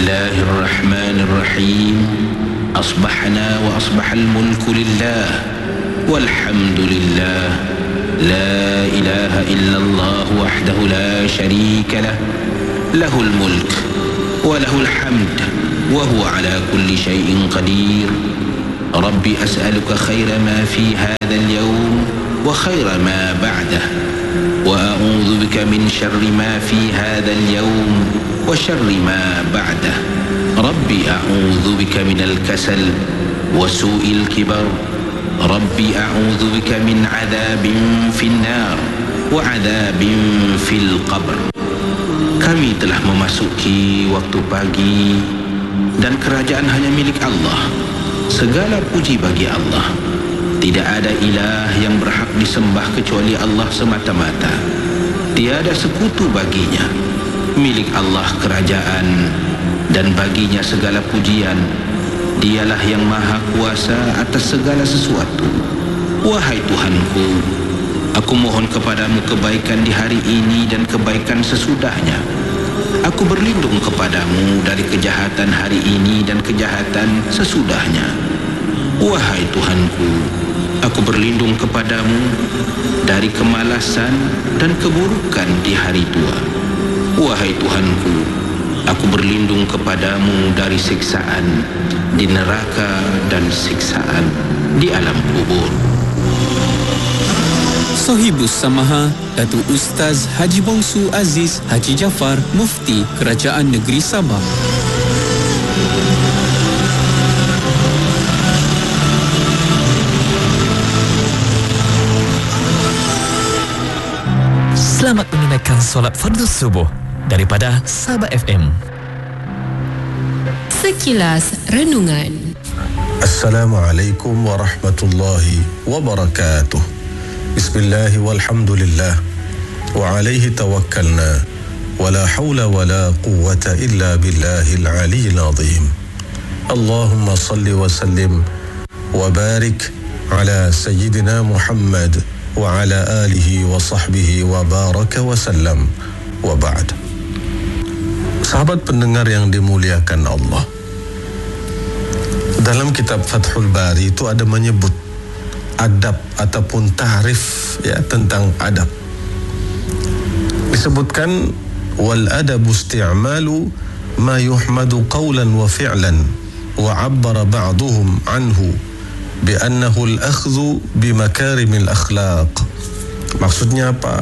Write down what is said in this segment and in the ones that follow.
الله الرحمن الرحيم أصبحنا وأصبح الملك لله والحمد لله لا إله إلا الله وحده لا شريك له له الملك وله الحمد وهو على كل شيء قدير ربي أسألك خير ما في هذا اليوم وخير ما بعده وأعوذ بك من شر ما في هذا اليوم وشر ما بعده ربي أعوذ بك من الكسل وسوء الكبر ربي أعوذ بك من عذاب في النار وعذاب في القبر. Kami telah memasuki waktu pagi dan kerajaan hanya milik Allah. Segala puji bagi Allah. Tidak ada ilah yang berhak disembah kecuali Allah semata-mata. Tiada sekutu baginya. Milik Allah kerajaan dan baginya segala pujian. Dialah yang maha kuasa atas segala sesuatu. Wahai Tuhanku, aku mohon kepadamu kebaikan di hari ini dan kebaikan sesudahnya. Aku berlindung kepadamu dari kejahatan hari ini dan kejahatan sesudahnya. Wahai Tuhanku, aku berlindung kepadamu dari kemalasan dan keburukan di hari tua. Wahai Tuhanku, aku berlindung kepadamu dari siksaan di neraka dan siksaan di alam kubur. Sohibus Samaha, Datuk Ustaz Haji Bongsu Aziz Haji Jafar, Mufti Kerajaan Negeri Sabah. Selamat menunaikan solat fardu subuh daripada Sabah FM. Sekilas renungan. Assalamualaikum warahmatullahi wabarakatuh. Bismillah walhamdulillah wa alaihi tawakkalna wa la hawla wa la quwwata illa billahil aliyyil azim. Allahumma salli wa sallim wa barik ala sayyidina Muhammad wa ala alihi wa sahbihi wa baraka wa sallam wa ba'd. Sahabat pendengar yang dimuliakan Allah, dalam kitab Fathul Bari itu ada menyebut adab ataupun tahrif ya tentang adab. Disebutkan wal adabu isti'malu ma yuhmadu qawlan wa fi'lan wa 'abbara ba'duhum anhu bi annahu al-akhdhu bi makarimil akhlaq. Maksudnya apa?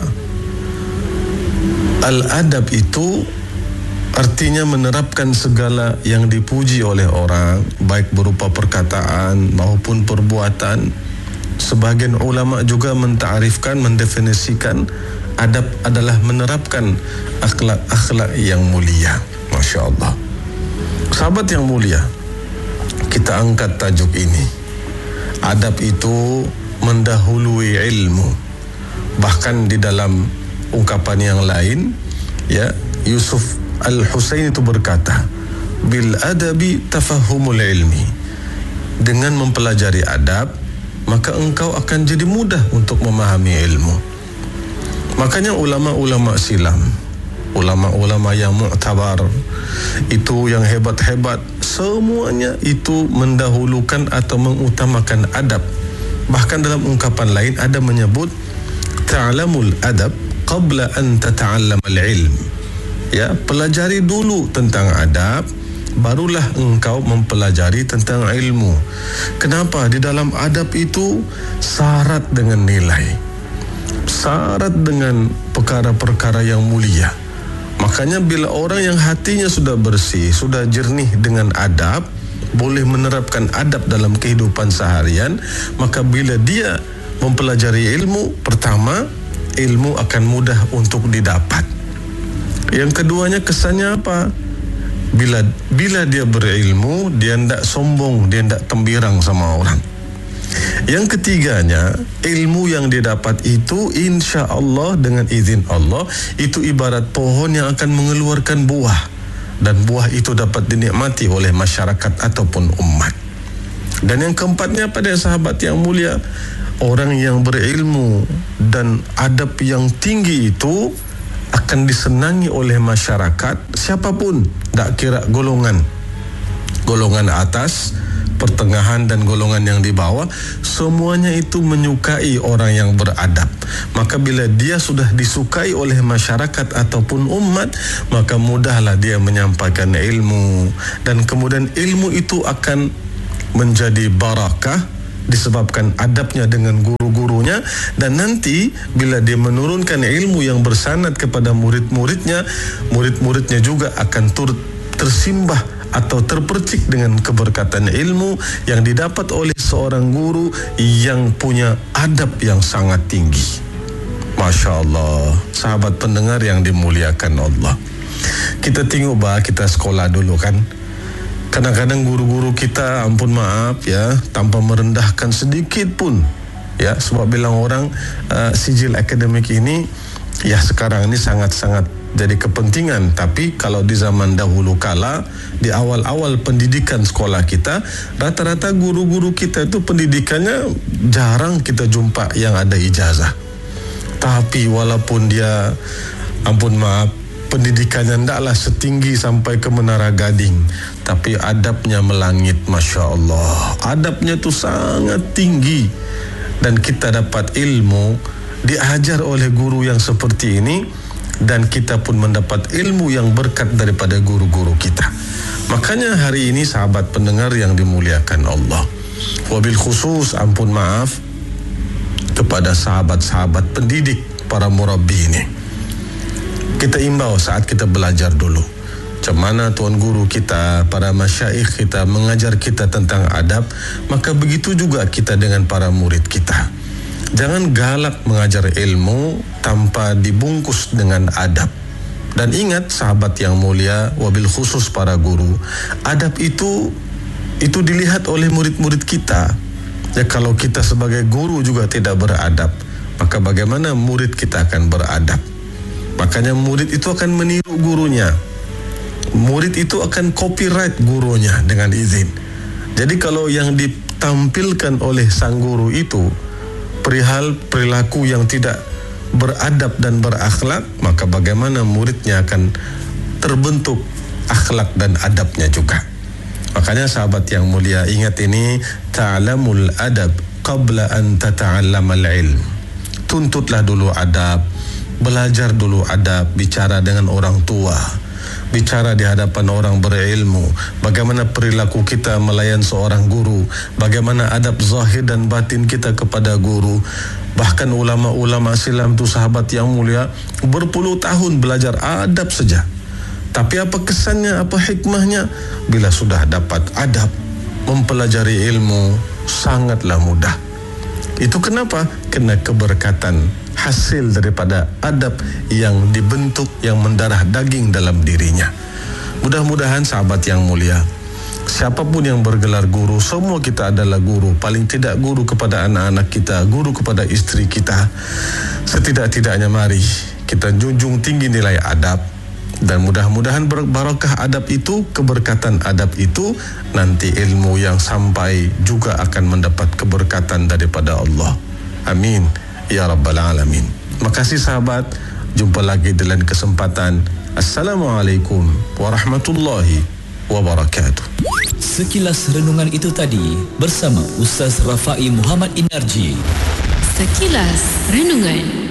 Al-adab itu artinya menerapkan segala yang dipuji oleh orang, baik berupa perkataan maupun perbuatan. Sebagian ulama juga mentarifkan, mendefinisikan adab adalah menerapkan akhlak-akhlak yang mulia. Masya Allah. Sahabat yang mulia, kita angkat tajuk ini. Adab itu mendahului ilmu. Bahkan di dalam ungkapan yang lain, ya, Yusuf Al-Husain itu berkata, bil adabi tafahumul ilmi. Dengan mempelajari adab, maka engkau akan jadi mudah untuk memahami ilmu. Makanya ulama-ulama silam, ulama-ulama yang mu'tabar, itu yang hebat-hebat, semuanya itu mendahulukan atau mengutamakan adab. Bahkan dalam ungkapan lain ada menyebut ta'lamul adab qabla an tata'allamal ilm. Ya, pelajari dulu tentang adab, barulah engkau mempelajari tentang ilmu. Kenapa? Di dalam adab itu syarat dengan nilai, syarat dengan perkara-perkara yang mulia. Makanya bila orang yang hatinya sudah bersih, sudah jernih dengan adab, boleh menerapkan adab dalam kehidupan seharian, maka bila dia mempelajari ilmu, pertama, ilmu akan mudah untuk didapat. Yang keduanya kesannya apa? Bila dia berilmu, dia tidak sombong, dia tidak tembirang sama orang. Yang ketiganya, ilmu yang dia dapat itu insya Allah dengan izin Allah, itu ibarat pohon yang akan mengeluarkan buah, dan buah itu dapat dinikmati oleh masyarakat ataupun umat. Dan yang keempatnya pada sahabat yang mulia, orang yang berilmu dan adab yang tinggi itu akan disenangi oleh masyarakat siapapun, tak kira golongan atas, pertengahan dan golongan yang di bawah, semuanya itu menyukai orang yang beradab. Maka bila dia sudah disukai oleh masyarakat ataupun umat, maka mudahlah dia menyampaikan ilmu, dan kemudian ilmu itu akan menjadi barakah disebabkan adabnya dengan guru-gurunya, dan nanti bila dia menurunkan ilmu yang bersanad kepada murid-muridnya, murid-muridnya juga akan turut tersimbah atau terpercik dengan keberkatan ilmu yang didapat oleh seorang guru yang punya adab yang sangat tinggi. Masya Allah, sahabat pendengar yang dimuliakan Allah. Kita tengok kita sekolah dulu kan, kadang-kadang guru-guru kita, ampun maaf ya, tanpa merendahkan sedikit pun ya, sebab bilang orang sijil akademik ini ya sekarang ini sangat-sangat jadi kepentingan. Tapi kalau di zaman dahulu kala, di awal-awal pendidikan sekolah kita, rata-rata guru-guru kita itu pendidikannya jarang kita jumpa yang ada ijazah. Tapi walaupun dia, ampun maaf, pendidikannya tidaklah setinggi sampai ke Menara Gading, tapi adabnya melangit. Masya Allah, adabnya itu sangat tinggi, dan kita dapat ilmu diajar oleh guru yang seperti ini, dan kita pun mendapat ilmu yang berkat daripada guru-guru kita. Makanya hari ini sahabat pendengar yang dimuliakan Allah, wabil khusus ampun maaf kepada sahabat-sahabat pendidik, para murabbi ini, kita imbau saat kita belajar dulu, macam mana tuan guru kita, para masyaikh kita mengajar kita tentang adab, maka begitu juga kita dengan para murid kita. Jangan galak mengajar ilmu tanpa dibungkus dengan adab. Dan ingat sahabat yang mulia, wabil khusus para guru, adab itu dilihat oleh murid-murid kita. Ya, kalau kita sebagai guru juga tidak beradab, maka bagaimana murid kita akan beradab? Makanya murid itu akan meniru gurunya. Murid itu akan copyright gurunya dengan izin. Jadi kalau yang ditampilkan oleh sang guru itu perihal perilaku yang tidak beradab dan berakhlak, maka bagaimana muridnya akan terbentuk akhlak dan adabnya juga. Makanya sahabat yang mulia, ingat ini, ta'lamul adab qabla an tata'allamal ilm. Tuntutlah dulu adab, belajar dulu adab, bicara dengan orang tua, bicara di hadapan orang berilmu, bagaimana perilaku kita melayan seorang guru, bagaimana adab zahir dan batin kita kepada guru. Bahkan ulama-ulama silam tu sahabat yang mulia berpuluh tahun belajar adab saja. Tapi apa kesannya, apa hikmahnya? Bila sudah dapat adab, mempelajari ilmu sangatlah mudah. Itu kenapa? Kena keberkatan hasil daripada adab yang dibentuk, yang mendarah daging dalam dirinya. Mudah-mudahan sahabat yang mulia, siapapun yang bergelar guru, semua kita adalah guru. Paling tidak guru kepada anak-anak kita, guru kepada istri kita. Setidak-tidaknya mari kita junjung tinggi nilai adab, dan mudah-mudahan barakah adab itu, keberkatan adab itu, nanti ilmu yang sampai juga akan mendapat keberkatan daripada Allah. Amin ya rabbal alamin. Makasih sahabat, jumpa lagi dalam kesempatan. Assalamualaikum warahmatullahi wabarakatuh. Sekilas renungan itu tadi bersama Ustaz Rafai Muhammad Inarji. Sekilas Renungan.